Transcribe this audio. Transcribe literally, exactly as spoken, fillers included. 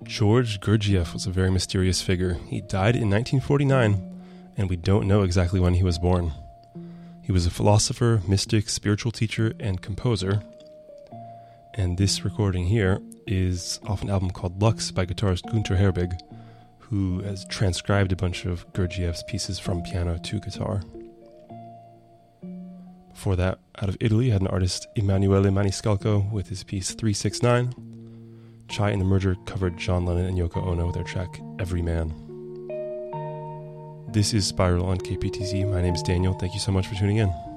George Gurdjieff was a very mysterious figure. He died in nineteen forty-nine, and we don't know exactly when he was born. He was a philosopher, mystic, spiritual teacher, and composer. And this recording here is off an album called Lux by guitarist Günter Herbig, who has transcribed a bunch of Gurdjieff's pieces from piano to guitar. Before that, out of Italy, had an artist Emanuele Maniscalco with his piece three six nine. Chai and the Merger covered John Lennon and Yoko Ono with their track Every Man. This is Spiral on K P T Z. My name is Daniel. Thank you so much for tuning in.